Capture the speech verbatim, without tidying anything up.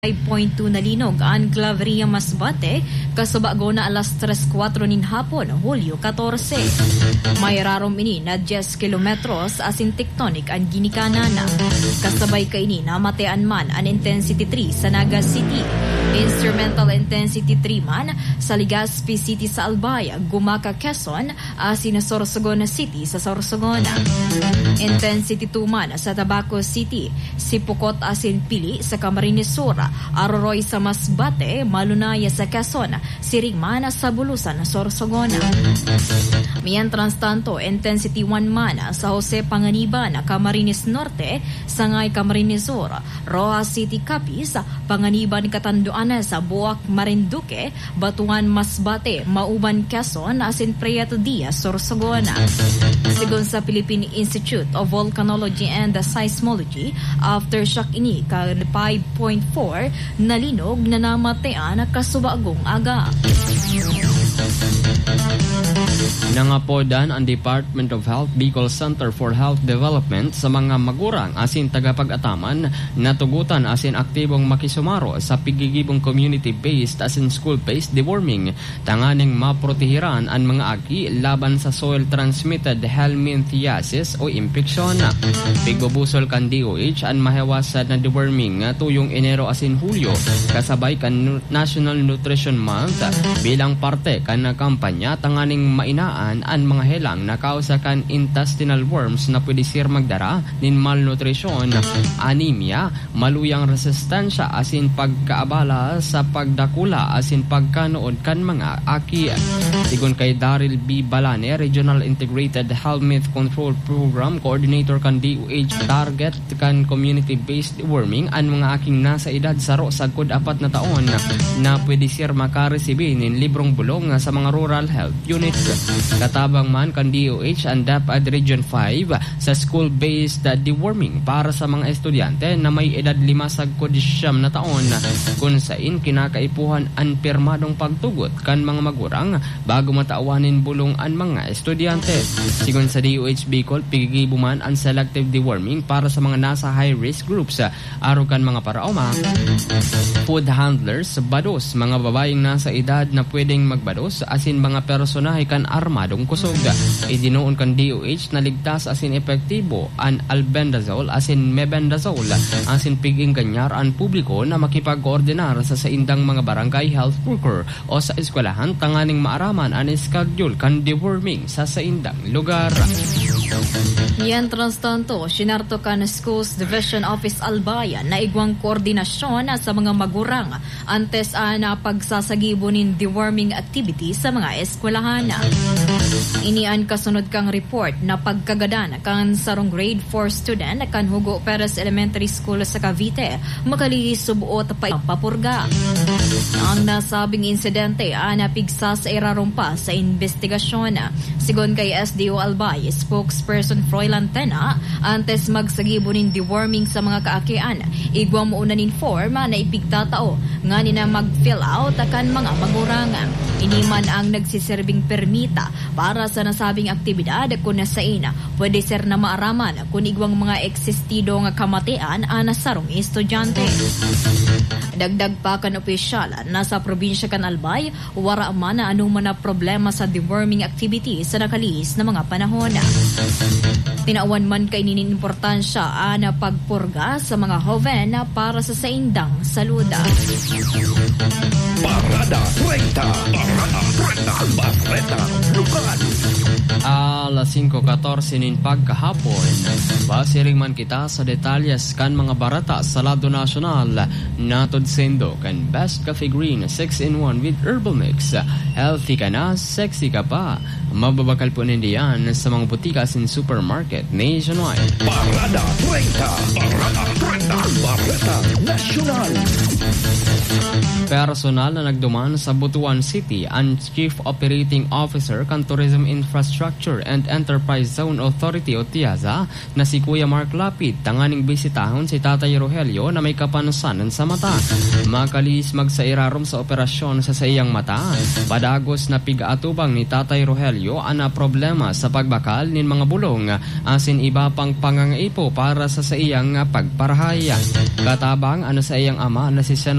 five point two na linog ang Claveria Masbate kasaba na alas tres kuwatro nin hapon, Hulyo fourteen. May rarom ini na ten kilometros asin tectonic ang ginikanana. Kasabay ka ini na matean man ang intensity three sa Naga City. Instrumental intensity three man sa Legazpi City sa Albay, Gumaka, Quezon, asin Sorsogon City sa Sorsogon. Intensity two man sa Tabaco City, Sipukot asin Pili sa Camarines Sur, Aroroy sa Masbate, Malunaya sa Quezon, Siringman sa Bulusan, Sorsogon. Mientras tanto, intensity one man sa Jose Panganiban, Camarines Norte, Sangay Camarines Sur, Roa City Capiz, Panganiban Katanduan sa Buak Marinduque, Batuan Masbate, Mauban Quezon, asin Prieto Diaz, Sorsogon. Sigon sa Philippine Institute of Volcanology and Seismology, aftershock ini ka five point four nalinog na namatean kasubagong aga. Nangapodan ang Department of Health Bicol Center for Health Development sa mga magurang asin tagapag-ataman na tugutan asin aktibong makisumaro sa pigigibong community-based asin school-based deworming tanganing maprotehiran ang mga aki laban sa soil-transmitted helminthiasis o impeksyon. Pigbubusol kan D O H ang mahewasan na deworming tuyong Enero asin Hulyo kasabay kan National Nutrition Month bilang parte kan kampanya tanganing mainaan ang mga helang na kausakan intestinal worms na pwede sir magdara nin malnutrition, anemia, maluyang resistensya asin pagkaabala sa pagdakula asin pagkanood kan mga aki. Sigon kay Daryl B. Balane, Regional Integrated Helminth Control Program Coordinator kan D O H, target kan community-based deworming ang mga aking nasa edad saro sagkod apat na taon na pwede sir makaresibi nin librong bulong sa mga rural health unit. Katabang man kan D O H ang DepEd Region five sa school-based deworming para sa mga estudyante na may edad lima sagkod siyam na taon kung sain kinakaipuhan ang pirmadong pagtugot kan mga magurang bago mataawanin bulong ang mga estudyante. Sigon sa D O H Bicol, pigigibuman ang selective deworming para sa mga nasa high-risk groups aro kan mga paraoma, food handlers, bados, mga babaeng nasa edad na pwedeng magbados asin mga personahe kan armadong kusog. Idinoon kan D O H na ligtas asin epektibo ang albendazole asin mebendazole asin piging kanyar ang publiko na makipag-koordinar sa saindang mga barangay health worker o sa eskwelahan tanganing maaraman ang schedule kan deworming sa saindang lugar. Mientras tanto, sinarto kan Schools Division Office Albaya na igwang koordinasyon sa mga magurang antes na pagsasagibo nin deworming activity sa mga eskwelahan. Inian kasunod kang report na pagkagadan kan sarong grade four student kan Hugo Perez Elementary School sa Cavite makalilisubuot pa papurga. Ang nasabing insidente napigsa sa irarumpa sa investigasyon. Sigon kay S D O Albay spokesperson Froilan Tena, antes magsagibo nin deworming sa mga kaakian, igwa mo una nin form na ipigtatao nga nina mag-fill out kan mga magurangan. Iniman ang nagsiserving permita para sa nasabing aktibidad kung nasain pwede ser na maaraman kung igwang mga existido nga kamatian ana sarong estudyante. Dagdag pa kan opisyal nasa probinsya kan Albay, wara man na anuman na problema sa deworming activity sa nakalis na mga panahon. Tinaawan man kay ninin importansya na pagpurga sa mga hoven para sa saindang saluda. Parada treinta, Parada treinta, Barreta, Lugan. Alas cinco fourteen nin pagkahapon, basiring man kita sa detalyes kan mga barata sa lado nasyonal. Natod sendo kan Best Cafe Green six in one with herbal mix. Healthy ka na, sexy ka pa. Mababakal po nindiyan sa mga butikas in supermarket nationwide. Parada treinta, Parada treinta, Barreta Nacional. Personal na nagduman sa Butuan City ang Chief Operating Officer kan Tourism Infrastructure and Enterprise Zone Authority o TIAZA na si Kuya Mark Lapid tanganing bisitahon si Tatay Rogelio na may kapansanan sa mata. Makalis magsairarom sa operasyon sa saiyang mata. Padagos na pigaatubang ni Tatay Rogelio ana problema sa pagbakal nin mga bulong asin iba pang pangangaipo para sa saiyang pagparahaya. Katabang ano sa iyang ama na si Sen